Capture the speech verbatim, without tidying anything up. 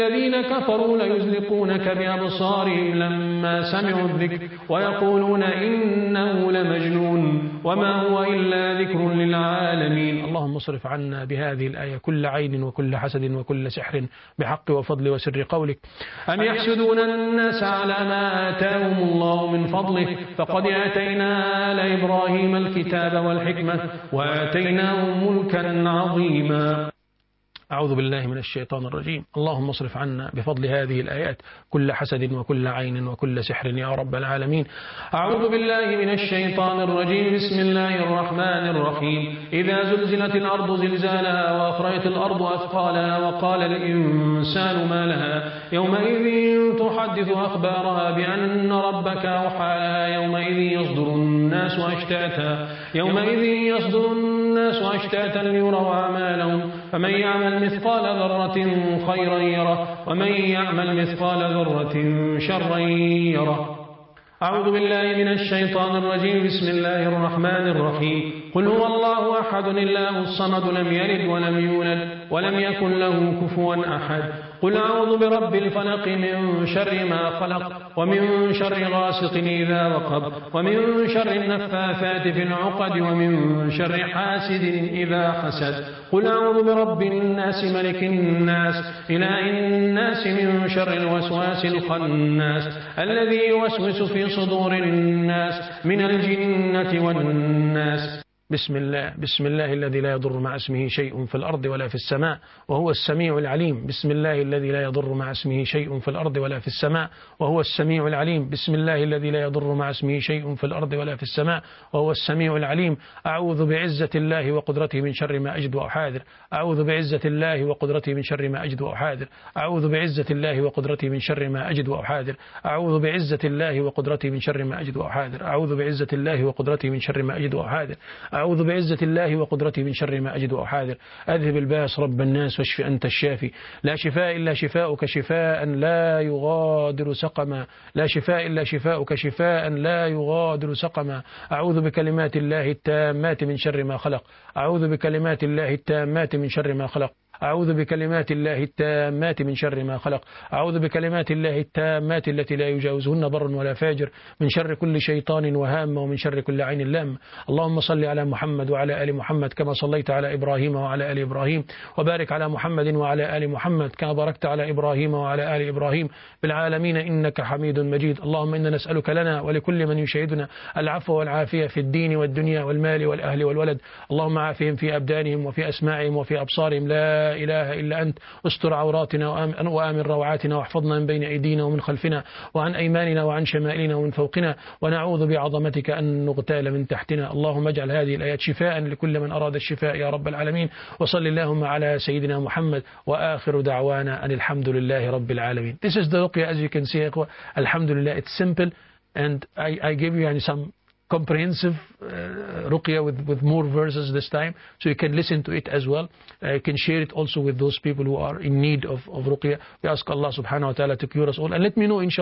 الذين كفروا ليزلقونك بأبصارهم لما سمعوا الذكر ويقولون إنه لمجنون وما هو إلا ذكر للعالمين. اللهم اصرف عنا بهذه الآية كل عين وكل حسد وكل سحر بحق وفضل وسر قولك. أم يحسدون الناس على ما آتاهم الله من فضله فقد آتينا آل إبراهيم الكتاب والحكمة وآتيناهم ملكا عظيما. أعوذ بالله من الشيطان الرجيم. اللهم اصرف عنا بفضل هذه الآيات كل حسد وكل عين وكل سحر يا رب العالمين. أعوذ بالله من الشيطان الرجيم. بسم الله الرحمن الرحيم. إذا زلزلت الأرض زلزالها وأخرجت الأرض أثقالها وقال الإنسان ما لها يومئذ تحدث أخبارها بأن ربك أوحى لها يومئذ يصدر الناس أشتاتا يومئذ يصدر الناس أشتاتا ليروا أعمالهم فمن يعمل مثقال ذرة خيرا يره ومن يعمل مثقال ذرة شرا يره. أعوذ بالله من الشيطان الرجيم. بسم الله الرحمن الرحيم. قل هو الله أحد الله الصمد لم يلد ولم يولد ولم يكن له كفوا أحد. قل أعوذ برب الفلق من شر ما خلق ومن شر غاسق إذا وقب ومن شر النفاثات في العقد ومن شر حاسد إذا حسد. قل أعوذ برب الناس ملك الناس إله الناس من شر الوسواس الخناس الذي يوسوس في صدور الناس من الجنة والناس. بسم الله بسم الله الذي لا يضر مع اسمه شيء في الأرض ولا في السماء وهو السميع العليم. بسم الله الذي لا يضر مع اسمه شيء في الأرض ولا في السماء وهو السميع العليم. بسم الله الذي لا يضر مع اسمه شيء في الأرض ولا في السماء وهو السميع العليم. أعوذ بعزة الله وقدرته من شر ما أجد وأحاذر. أعوذ بعزة الله وقدرته من شر ما أجد وأحاذر. أعوذ بعزة الله وقدرته من شر ما أجد وأحاذر. أعوذ بعزة الله وقدرته من شر ما أجد وأحاذر. أعوذ بعزة الله وقدرته من شر ما أجد وأحاذر. أعوذ بعزة الله وقدرته من شر ما أجد وأحاذر. أذهب الباس رب الناس واشف أنت الشافي لا شفاء إلا شفاؤك شفاء لا يغادر سقما لا شفاء إلا شفاؤك شفاء لا يغادر سقما. أعوذ بكلمات الله التامات من شر ما خلق. أعوذ بكلمات الله التامات من شر ما خلق. أعوذ بكلمات الله التامات من شر ما خلق. أعوذ بكلمات الله التامات التي لا يجاوزهن بر ولا فاجر من شر كل شيطان وهام ومن شر كل عين لام. اللهم صل على محمد وعلى آل محمد كما صليت على إبراهيم وعلى آل إبراهيم وبارك على محمد وعلى آل محمد كما باركت على إبراهيم وعلى آل إبراهيم في العالمين إنك حميد مجيد. اللهم إنا نسألك لنا ولكل من يشاهدنا العفو والعافية في الدين والدنيا والمال والأهل والولد. اللهم عافهم في أبدانهم وفي أسماعهم وفي أبصارهم. لا إله إلا أنت. استر عوراتنا وآمن روعاتنا واحفظنا من بين أيدينا ومن خلفنا وعن أيماننا وعن شمائلنا ومن فوقنا ونعوذ بعظمتك أن نغتال من تحتنا. اللهم اجعل هذه الآيات شفاء لكل من أراد الشفاء يا رب العالمين. وصل اللهم على سيدنا محمد وآخر دعوانا أن الحمد لله رب العالمين. This is the ruqya as you can see. Alhamdulillah, it's simple and I, I give you some comprehensive uh, ruqya with, with more verses this time, so you can listen to it as well. Uh, you can share it also with those people who are in need of, of ruqya. We ask Allah subhanahu wa ta'ala to cure us all and let me know inshallah.